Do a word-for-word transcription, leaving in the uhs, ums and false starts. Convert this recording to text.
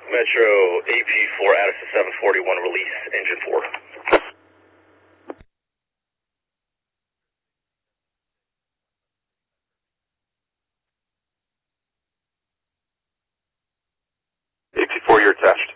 Metro A P four, Addison seven forty-one, release engine four. A P four, you're attached.